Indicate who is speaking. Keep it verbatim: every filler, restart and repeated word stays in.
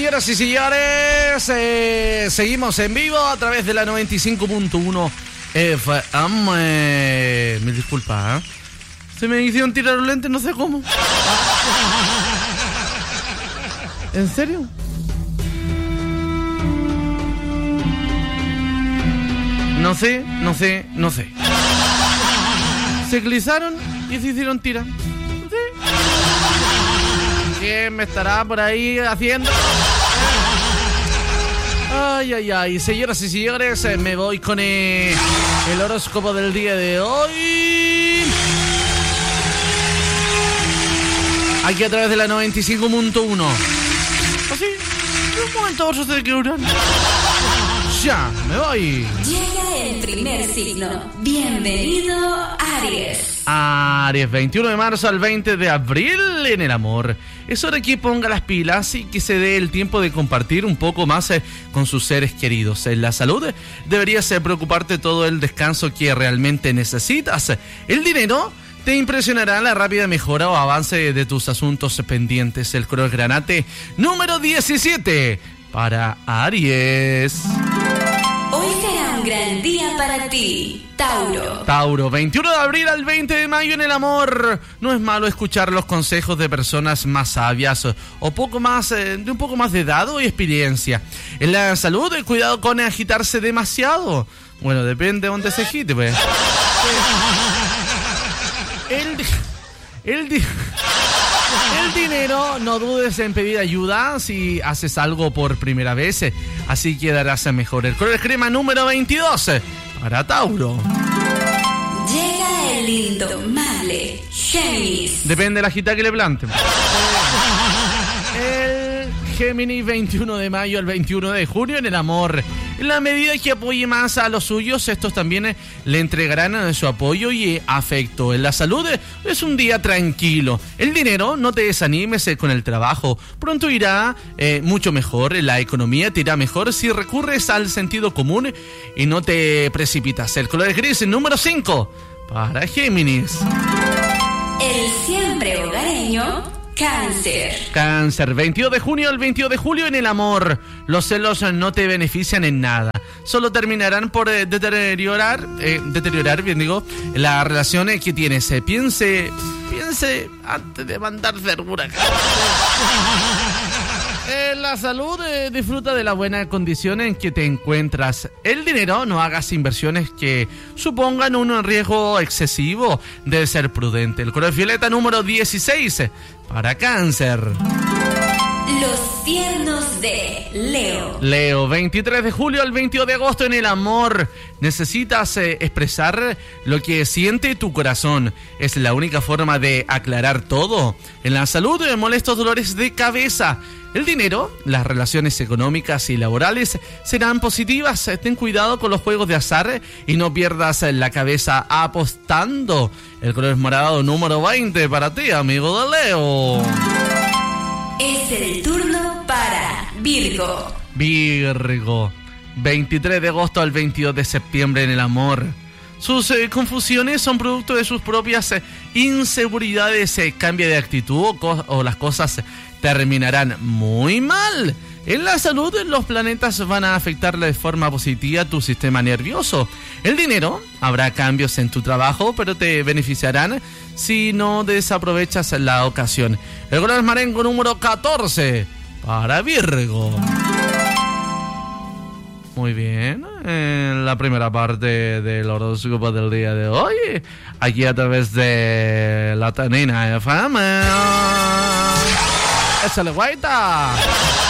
Speaker 1: Señoras y señores, eh, seguimos en vivo a través de la noventa y cinco punto uno F M. Eh, me disculpa, ¿eh? Se me hicieron tirar los lentes, no sé cómo. ¿En serio? No sé, no sé, no sé. Se glisaron y se hicieron tirar. No sé. ¿Quién me estará por ahí haciendo? Ay, ay, ay. Señoras y señores, me voy con el, el horóscopo del día de hoy. Aquí a través de la noventa y cinco punto uno. Así, de un momento a otro se quedan. Ya, me voy.
Speaker 2: Llega el primer signo. Bienvenido, Aries.
Speaker 1: Aries, veintiuno de marzo al veinte de abril en el amor. Es hora que ponga las pilas y que se dé el tiempo de compartir un poco más eh, con sus seres queridos. En la salud deberías eh, preocuparte todo el descanso que realmente necesitas. El dinero te impresionará la rápida mejora o avance de tus asuntos pendientes. El color granate número diecisiete para Aries.
Speaker 2: Hoy será un gran día para ti, Tauro.
Speaker 1: Tauro, veintiuno de abril al veinte de mayo en el amor. No es malo escuchar los consejos de personas más sabias o poco más, eh, de un poco más de edad o experiencia. En la salud, cuidado con agitarse demasiado. Bueno, depende de dónde se agite, pues. El, el, el dinero, no dudes en pedir ayuda si haces algo por primera vez, así quedarás mejor. El color crema número veintidós para Tauro.
Speaker 2: Llega el indomable Géminis.
Speaker 1: Depende de la gita que le planten. El Géminis, veintiuno de mayo al veintiuno de junio en el amor. En la medida que apoye más a los suyos, estos también le entregarán su apoyo y afecto. En la salud es un día tranquilo. El dinero, no te desanimes con el trabajo. Pronto irá eh, mucho mejor. La economía te irá mejor si recurres al sentido común y no te precipitas. El color gris, número cinco para Géminis.
Speaker 2: El siempre hogareño Cáncer.
Speaker 1: Cáncer, veintidós de junio al veintidós de julio en el amor. Los celos no te benefician en nada. Solo terminarán por eh, deteriorar, eh, deteriorar, bien digo, la relación eh, que tienes. Eh, piense, piense antes de mandar verdura. En la salud, eh, disfruta de la buena condición en que te encuentras. El dinero, no hagas inversiones que supongan un riesgo excesivo. Debe ser prudente. El color violeta número dieciséis para Cáncer.
Speaker 2: Los tiernos de Leo.
Speaker 1: Leo, veintitrés de julio al veintidós de agosto en el amor. Necesitas eh, expresar lo que siente tu corazón. Es la única forma de aclarar todo. En la salud, eh, molestos dolores de cabeza. El dinero, las relaciones económicas y laborales serán positivas. Ten cuidado con los juegos de azar y no pierdas la cabeza apostando. El color es morado número veinte para ti, amigo de Leo.
Speaker 2: Es el turno para Virgo.
Speaker 1: Virgo, veintitrés de agosto al veintidós de septiembre en el amor. Sus eh, confusiones son producto de sus propias eh, inseguridades. Eh, cambia de actitud o, co- o las cosas terminarán muy mal. En la salud, los planetas van a afectar de forma positiva tu sistema nervioso. El dinero, habrá cambios en tu trabajo, pero te beneficiarán si no desaprovechas la ocasión. El color marengo número catorce para Virgo. Muy bien, en la primera parte del horóscopo del día de hoy, aquí a través de la Tanina F M. ¡Échale, guaita!